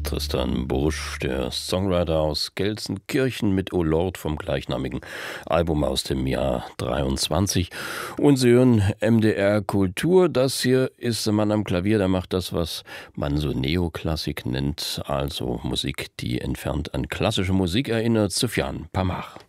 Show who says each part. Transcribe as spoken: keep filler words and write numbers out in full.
Speaker 1: Tristan Bursch, der Songwriter aus Gelsenkirchen mit O Lord vom gleichnamigen Album aus dem Jahr dreiundzwanzig. Und Sie hören M D R Kultur. Das hier ist ein Mann am Klavier, der macht das, was man so Neoklassik nennt, also Musik, die entfernt an klassische Musik erinnert. Soufiane Pamar.